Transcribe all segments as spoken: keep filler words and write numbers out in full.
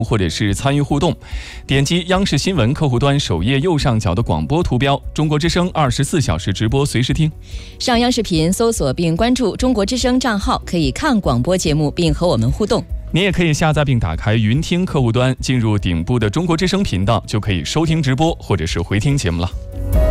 或者是参与互动，点击央视新闻客户端首页右上角的广播图标，中国之声二十四小时直播随时听。 上央视频搜索并关注中国之声账号，可以看广播节目并和我们互动。 你也可以下载并打开云听客户端，进入顶部的中国之声频道，就可以收听直播或者是回听节目了。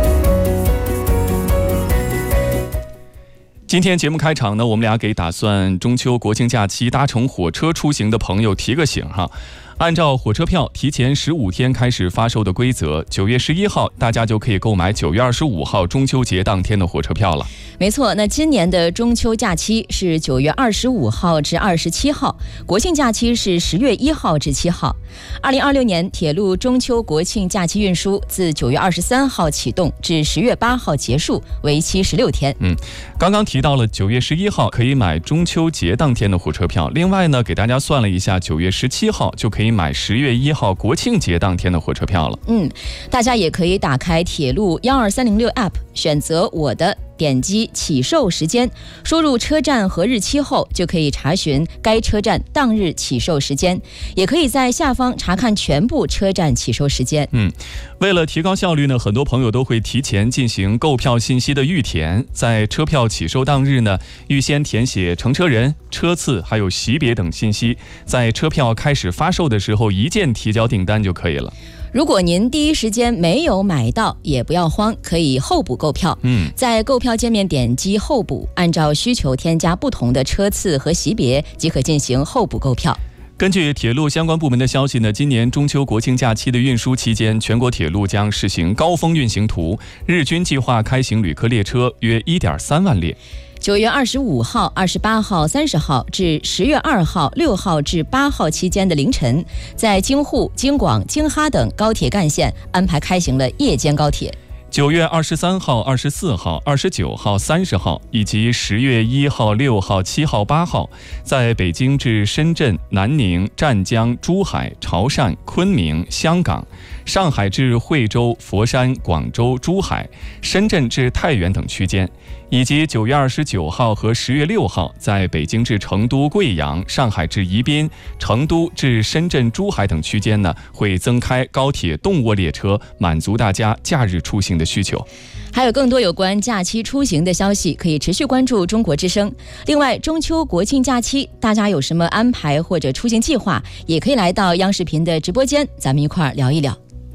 今天节目开场呢，我们俩给打算中秋国庆假期搭乘火车出行的朋友提个醒哈。按照火车票提前十五天开始发售的规则，九月十一号大家就可以购买九月二十五号中秋节当天的火车票了。 没错，那今年的中秋假期是九月二十五号至二十七号，国庆假期是十月一号至七号。二零二六年铁路中秋国庆假期运输自九月二十三号启动至十月八号结束，为期十六天。 嗯，刚刚提到了九月十一号可以买中秋节当天的火车票，另外呢，给大家算了一下，九月十七号就可以买十月一号国庆节当天的火车票了。 嗯，大家也可以打开铁路幺二三零六 App， 选择我的，点击起售时间，输入车站和日期后，就可以查询该车站当日起售时间，也可以在下方查看全部车站起售时间。 嗯，为了提高效率呢，很多朋友都会提前进行购票信息的预填，在车票起售当日呢，预先填写乘车人、车次还有级别等信息，在车票开始发售的时候一键提交订单就可以了。 如果您第一时间没有买到，也不要慌，可以候补购票。 嗯， 在购票界面点击候补，按照需求添加不同的车次和级别，即可进行候补购票。 根据铁路相关部门的消息呢，今年中秋国庆假期的运输期间，全国铁路将实行高峰运行图，日均计划开行旅客列车约 一点三万列。 九月二十五号、二十八号、三十号至十月二号、六号至八号期间的凌晨，在京沪、京广、京哈等高铁干线安排开行了夜间高铁。 九月二十三号、二十四号、二十九号、三十号以及十月一号、六号、七号、八号，在北京至深圳、南宁、湛江、珠海、潮汕、昆明、香港，上海至惠州、佛山、广州、珠海，深圳至太原等区间，以及九月二十九号和十月六号，在北京至成都、贵阳、上海至宜宾、成都至深圳、珠海等区间呢，会增开高铁动卧列车，满足大家假日出行的需求。 还有更多有关假期出行的消息，可以持续关注中国之声。另外，中秋国庆假期大家有什么安排或者出行计划，也可以来到央视频的直播间，咱们一块儿聊一聊。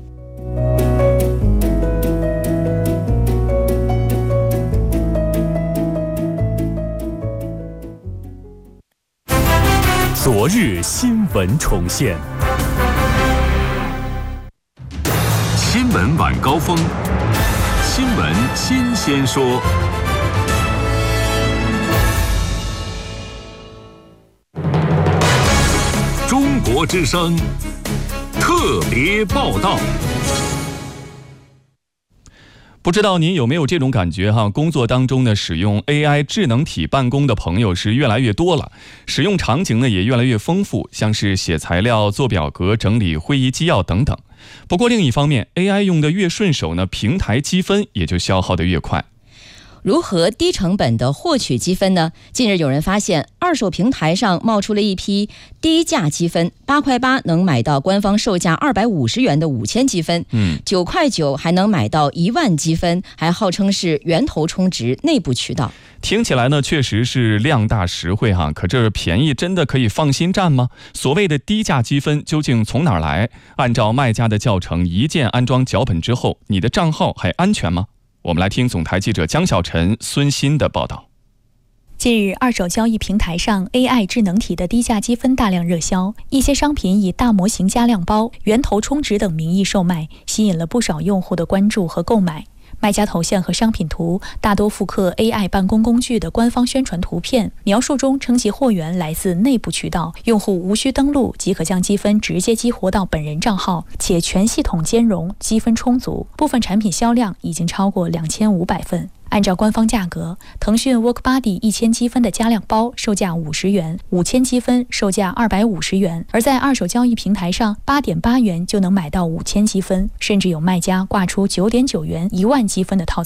昨日新闻重现， 新闻晚高峰，新闻新鲜说。中国之声特别报道。 不知道您有没有这种感觉哈？工作当中呢，使用 A I 智能体办公的朋友是越来越多了，使用场景呢也越来越丰富，像是写材料、做表格、整理会议纪要等等。不过另一方面 ，A I 用的越顺手呢，平台积分也就消耗得越快。 如何低成本的获取积分呢？近日有人发现，二手平台上冒出了一批低价积分，八块八能买到官方售价二百五十元的五千积分， 嗯， 九块九还能买到一万积分，还号称是源头充值内部渠道。 听起来呢，确实是量大实惠哈，可这便宜真的可以放心占吗？所谓的低价积分究竟从哪儿来？按照卖家的教程一键安装脚本之后，你的账号还安全吗？我们来听总台记者江小晨、孙鑫的报道。 近日，二手交易平台上 A I 智能体的低价积分大量热销，一些商品以大模型加量包、源头充值等名义售卖，吸引了不少用户的关注和购买。卖家头像和商品图大多复刻 A I 办公工具的官方宣传图片，描述中称其货源来自内部渠道，用户无需登录即可将积分直接激活到本人账号，且全系统兼容，积分充足。部分产品销量已经超过两千五百份。按照官方价格，腾讯 WorkBuddy 一千积分的加量包售价五十元，五千积分售价二百五十元。而在二手交易平台上，八点八元就能买到五千积分，甚至有卖家挂出九点九元一万积分的套餐。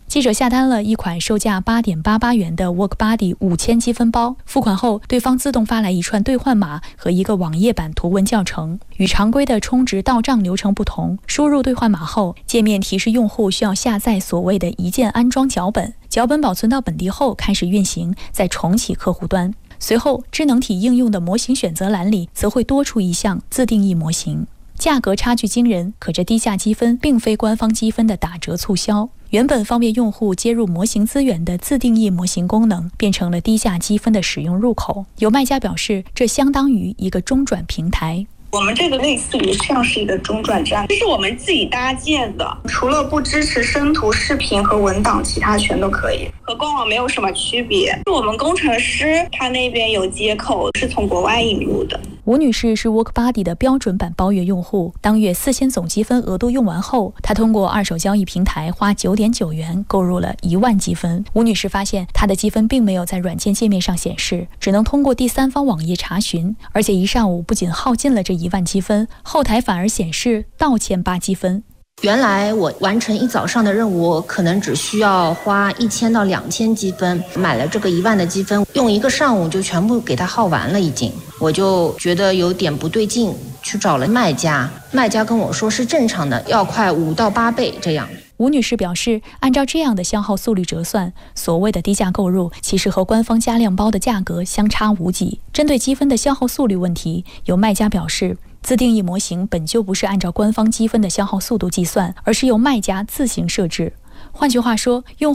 记者下单了一款售价八点八八元的 WorkBuddy 五千积分包，付款后对方自动发来一串兑换码和一个网页版图文教程。与常规的充值到账流程不同，输入兑换码后，界面提示用户需要下载所谓的一键安装脚本，脚本保存到本地后开始运行，再重启客户端。随后，智能体应用的模型选择栏里则会多出一项自定义模型。价格差距惊人，可这低价积分并非官方积分的打折促销。原本方便用户接入模型资源的自定义模型功能，变成了低价积分的使用入口。有卖家表示，这相当于一个中转平台。 我们这个类似于像是一个中转站，这是我们自己搭建的，除了不支持生图、视频和文档，其他全都可以，和官网没有什么区别。我们工程师他那边有接口，是从国外引入的。 吴女士是 WorkBuddy 的标准版包月用户，当月四千总积分额度用完后，她通过二手交易平台花 九点九元购入了一万积分。吴女士发现她的积分并没有在软件界面上显示，只能通过第三方网页查询，而且一上午不仅耗尽了这一万积分，后台反而显示倒欠八积分。 原来我完成一早上的任务，可能只需要花一千到两千积分，买了这个一万的积分，用一个上午就全部给它耗完了已经。我就觉得有点不对劲，去找了卖家，卖家跟我说是正常的，要快五到八倍这样。 吴女士表示，按照这样的消耗速率折算，所谓的低价购入其实和官方加量包的价格相差无几。针对积分的消耗速率问题，有卖家表示，自定义模型本就不是按照官方积分的消耗速度计算，而是由卖家自行设置。换句话说，用户